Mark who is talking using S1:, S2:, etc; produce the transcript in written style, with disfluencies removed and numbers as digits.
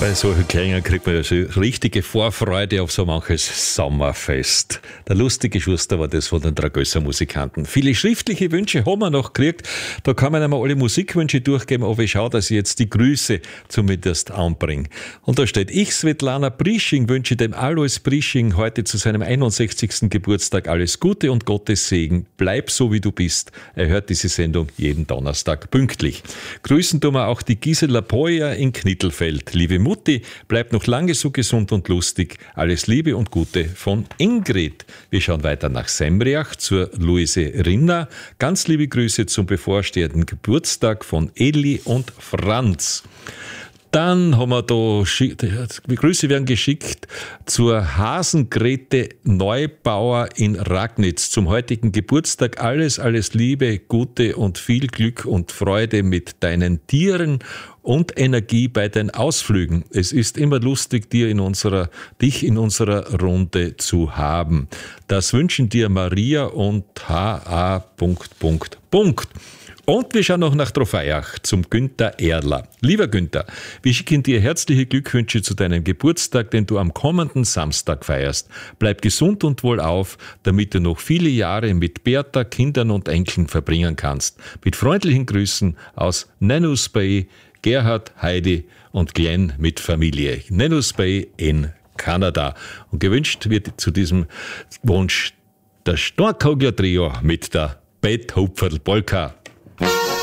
S1: Bei solchen Klängen kriegt man ja so richtige Vorfreude auf so manches Sommerfest. Der lustige Schuster war das von den Dragösser Musikanten. Viele schriftliche Wünsche haben wir noch gekriegt. Da kann man einmal alle Musikwünsche durchgeben, aber ich schaue, dass ich jetzt die Grüße zumindest anbringe. Und da steht: Ich, Svetlana Prisching, wünsche dem Alois Prisching heute zu seinem 61. Geburtstag alles Gute und Gottes Segen. Bleib so, wie du bist. Er hört diese Sendung jeden Donnerstag pünktlich. Grüßen tun wir auch die Gisela Poyer in Knittelfeld. Liebe Mutti, bleib noch lange so gesund und lustig. Alles Liebe und Gute von Ingrid. Wir schauen weiter nach Sembriach zur Luise Rinner. Ganz liebe Grüße zum bevorstehenden Geburtstag von Eli und Franz. Dann haben wir da, die Grüße werden geschickt zur Hasengrete Neubauer in Ragnitz zum heutigen Geburtstag. Alles Liebe, Gute und viel Glück und Freude mit deinen Tieren und Energie bei den Ausflügen. Es ist immer lustig, dich in unserer Runde zu haben. Das wünschen dir Maria und H.A. Und wir schauen noch nach Trofeiach zum Günther Erler. Lieber Günther, wir schicken dir herzliche Glückwünsche zu deinem Geburtstag, den du am kommenden Samstag feierst. Bleib gesund und wohlauf, damit du noch viele Jahre mit Bertha, Kindern und Enkeln verbringen kannst. Mit freundlichen Grüßen aus Nenus Bay, Gerhard, Heidi und Glenn mit Familie. Nenus Bay in Kanada. Und gewünscht wird zu diesem Wunsch das Storkogler Trio mit der Betthupferl Polka.